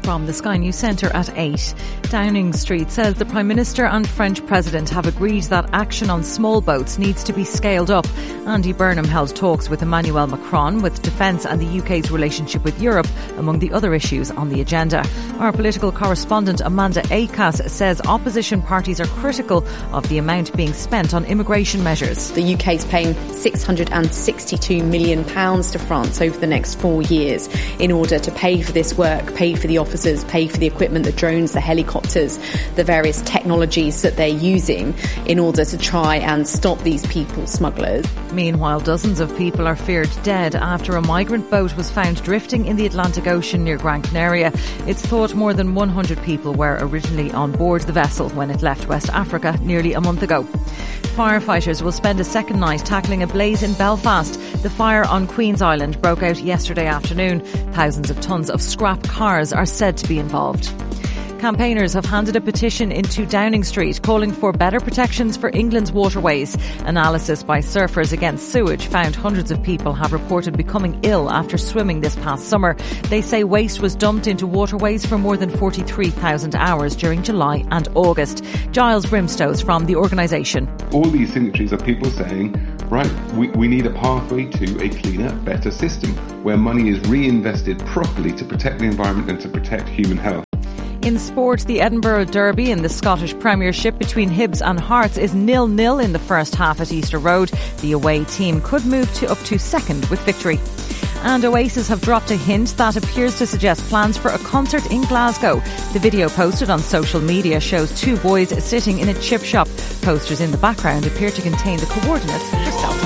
From the Sky News Centre at 8. Downing Street says the Prime Minister and French President have agreed that action on small boats needs to be scaled up. Andy Burnham held talks with Emmanuel Macron, with defence and the UK's relationship with Europe among the other issues on the agenda. Our political correspondent Amanda Acas says opposition parties are critical of the amount being spent on immigration measures. The UK is paying £662 million to France over the next 4 years in order to pay for this work, pay for the officers, pay for the equipment, the drones, the helicopters, the various technologies that they're using in order to try and stop these people smugglers. Meanwhile, dozens of people are feared dead after a migrant boat was found drifting in the Atlantic Ocean near Gran Canaria. It's thought more than 100 people were originally on board the vessel when it left West Africa nearly a month ago. Firefighters will spend a second night tackling a blaze in Belfast. The fire on Queen's Island broke out yesterday afternoon. Thousands of tons of scrap cars are said to be involved. Campaigners have handed a petition into Downing Street calling for better protections for England's waterways. Analysis by Surfers Against Sewage found hundreds of people have reported becoming ill after swimming this past summer. They say waste was dumped into waterways for more than 43,000 hours during July and August. Giles Brimstows from the organisation. All these signatories are people saying, right, we need a pathway to a cleaner, better system where money is reinvested properly to protect the environment and to protect human health. In sport, the Edinburgh Derby in the Scottish Premiership between Hibs and Hearts is 0-0 in the first half at Easter Road. The away team could move up to second with victory. And Oasis have dropped a hint that appears to suggest plans for a concert in Glasgow. The video posted on social media shows two boys sitting in a chip shop. Posters in the background appear to contain the coordinates for Celtic.